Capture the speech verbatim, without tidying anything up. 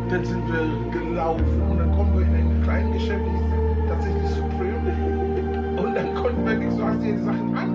dann sind wir gelaufen und dann kommen wir in ein kleines Geschäft, die hieß tatsächlich Supreme. Und dann konnten wir nicht so, hast du dir die Sachen an.